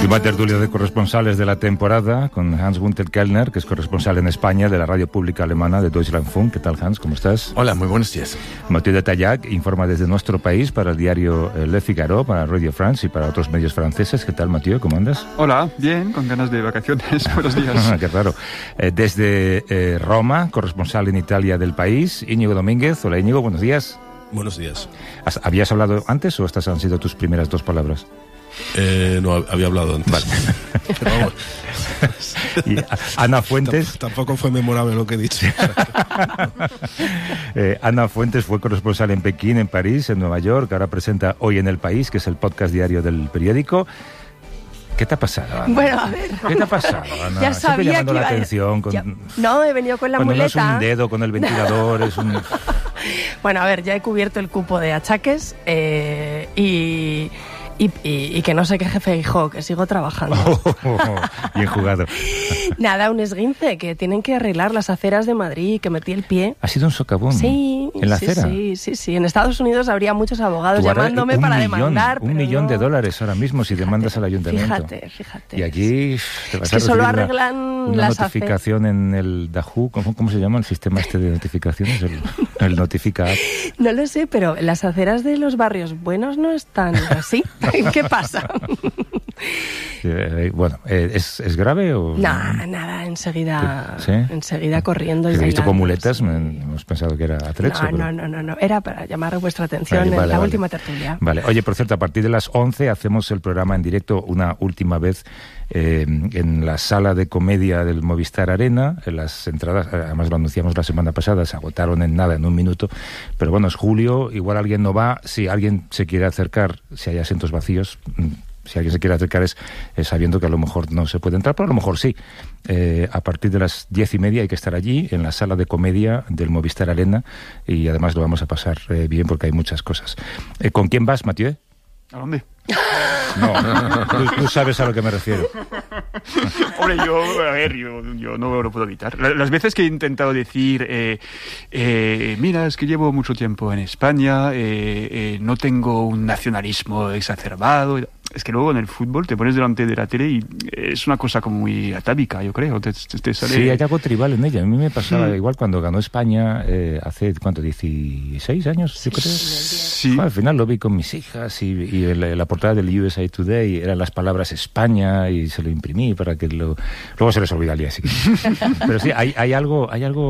Última tertulia de corresponsales de la temporada con Hans-Günther Kellner, que es corresponsal en España de la radio pública alemana de Deutschlandfunk. ¿Qué tal, Hans? ¿Cómo estás? Hola, muy buenos días. Mathieu de Tallac informa desde nuestro país para el diario Le Figaro, para Radio France y para otros medios franceses. ¿Qué tal, Mathieu? ¿Cómo andas? Hola, bien, con ganas de vacaciones. Buenos días. Qué raro. Desde Roma, corresponsal en Italia del país, Íñigo Domínguez. Hola, Íñigo, buenos días. Buenos días. ¿Habías hablado antes o estas han sido tus primeras dos palabras? No, había hablado antes. Vale. Pero vamos. Y Ana Fuentes. Tampoco fue memorable lo que he dicho. Ana Fuentes fue corresponsal en Pekín, en París, en Nueva York. Ahora presenta Hoy en el País, que es el podcast diario del periódico. ¿Qué te ha pasado, Ana? Bueno, a ver. ¿Qué te ha pasado, Ana? Ya sabía llamando que la iba atención. No, he venido con la cuando muleta. No es un dedo con el ventilador, es un... Bueno, a ver, ya he cubierto el cupo de achaques y que no se queje Feijóo, que sigo trabajando. Bien jugado. Nada, un esguince, que tienen que arreglar las aceras de Madrid, que metí el pie. ¿Ha sido un socavón? Sí. ¿En la acera? Sí. En Estados Unidos habría muchos abogados llamándome para demandar. $1 millón no. de dólares ahora mismo si demandas al ayuntamiento. Fíjate. Y aquí te vas es que a solo recibir arreglan una las notificación en el Dahu. ¿Cómo se llama el sistema este de notificaciones? El Notifica App. No lo sé, pero las aceras de los barrios buenos no están así. ¿Qué pasa? Bueno, ¿es grave o...? Nada, enseguida, ¿Sí? enseguida corriendo. He y visto con bailando, muletas, sí. hemos pensado que era atrecho. No, era para llamar vuestra atención Vale. en la última tertulia. Vale, oye, por cierto, a partir de las 11 hacemos el programa en directo una última vez en la sala de comedia del Movistar Arena. Las entradas, además lo anunciamos la semana pasada, se agotaron en un minuto, pero bueno, es julio, igual alguien no va, si alguien se quiere acercar, si hay asientos vacíos, si alguien se quiere acercar es sabiendo que a lo mejor no se puede entrar, pero a lo mejor sí. A partir de las 10:30 hay que estar allí, en la sala de comedia del Movistar Arena, y además lo vamos a pasar bien porque hay muchas cosas. ¿Con quién vas, Mathieu? ¿A dónde? No, tú sabes a lo que me refiero. Hombre, yo no lo puedo evitar. Las veces que he intentado decir, mira, es que llevo mucho tiempo en España, no tengo un nacionalismo exacerbado. Es que luego en el fútbol te pones delante de la tele y es una cosa como muy atávica, yo creo. Te sale... Sí, hay algo tribal en ella. A mí me pasaba igual cuando ganó España hace, ¿cuánto? 16 años, yo creo. Sí. Bueno, al final lo vi con mis hijas y la portada del USA Today eran las palabras España y se lo imprimí para que luego se les olvida al día siguiente. Pero sí, hay algo